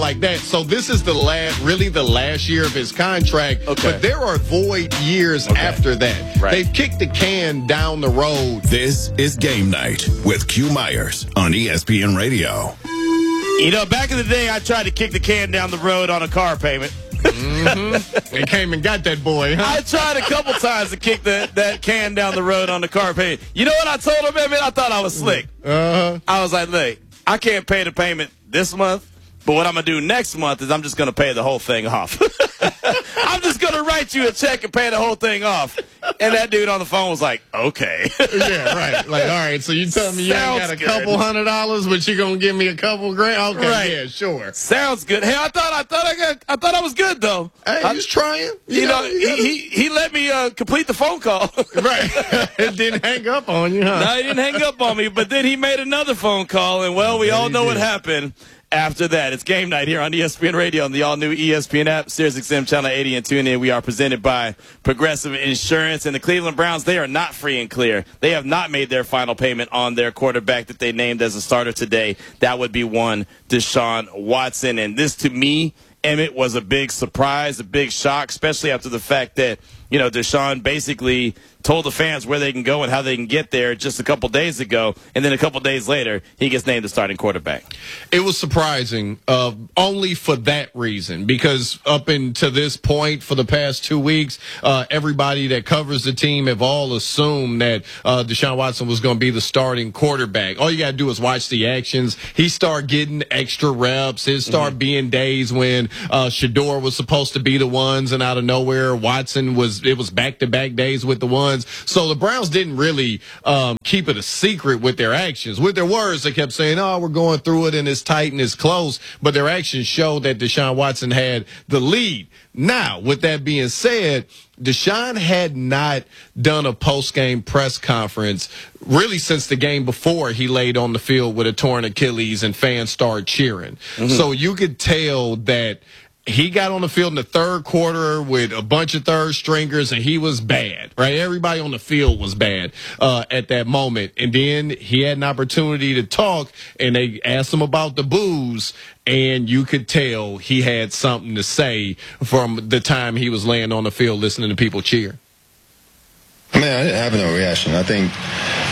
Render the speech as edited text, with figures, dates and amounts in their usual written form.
like that. So this is the last year of his contract. Okay. But there are void years after that. Right. They've kicked the can down the road. This is Game Night with Q Myers on ESPN Radio. You know, back in the day, I tried to kick the can down the road on a car payment. They came and got that boy, huh? I tried a couple times to kick that can down the road on the car payment. You know what I told him, man? I thought I was slick. I was like, look, I can't pay the payment this month, but what I'm going to do next month is I'm just going to pay the whole thing off. I'm just going to write you a check and pay the whole thing off. And that dude on the phone was like, okay. Yeah, right. Like, all right, so you tell me you ain't got a couple $100, but you're going to give me a couple grand? Okay, Right. yeah, sure. Sounds good. Hey, I thought I was good though. Hey, he was trying. You know, he let me complete the phone call. Right. It didn't hang up on you, huh? No, he didn't hang up on me, but then he made another phone call, and, well, we all know what happened after that. It's Game Night here on ESPN Radio on the all-new ESPN app, SiriusXM Channel 80, and TuneIn. We are presented by Progressive Insurance. And the Cleveland Browns, they are not free and clear. They have not made their final payment on their quarterback that they named as a starter today. That would be one Deshaun Watson. And this, to me, Emmett, was a big surprise, a big shock, especially after the fact that, you know, Deshaun basically told the fans where they can go and how they can get there just a couple days ago, and then a couple days later, he gets named the starting quarterback. It was surprising, only for that reason, because up until this point, for the past 2 weeks, everybody that covers the team have all assumed that Deshaun Watson was going to be the starting quarterback. All you got to do is watch the actions. He started getting extra reps. It started being days when Shador was supposed to be the ones, and out of nowhere, Watson was back-to-back days with the ones. So the Browns didn't really keep it a secret with their actions. With their words, they kept saying, oh, we're going through it and it's tight and it's close. But their actions showed that Deshaun Watson had the lead. Now, with that being said, Deshaun had not done a post-game press conference really since the game before he laid on the field with a torn Achilles and fans started cheering. So you could tell that he got on the field in the third quarter with a bunch of third stringers, and he was bad, right? Everybody on the field was bad at that moment. And then he had an opportunity to talk, and they asked him about the booze, and you could tell he had something to say from the time he was laying on the field listening to people cheer. Man, I didn't have no reaction. I think